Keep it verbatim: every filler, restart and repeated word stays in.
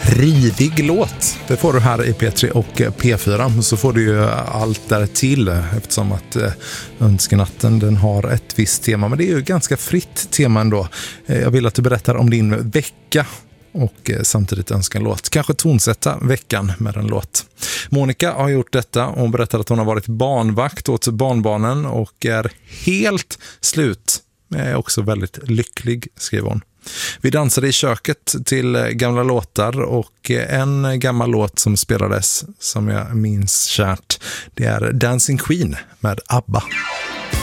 rivig låt. Det får du här i P tre och P fyra. Så får du ju allt där till, eftersom att eh, Önskenatten den har ett visst tema. Men det är ju ganska fritt tema ändå. Eh, jag vill att du berättar om din vecka och eh, samtidigt önska en låt. Kanske tonsätta veckan med en låt. Monica har gjort detta och hon berättar att hon har varit barnvakt åt barnbarnen och är helt slut. Jag är också väldigt lycklig, skriver hon. Vi dansade i köket till gamla låtar och en gammal låt som spelades som jag minns kärt, det är Dancing Queen med ABBA.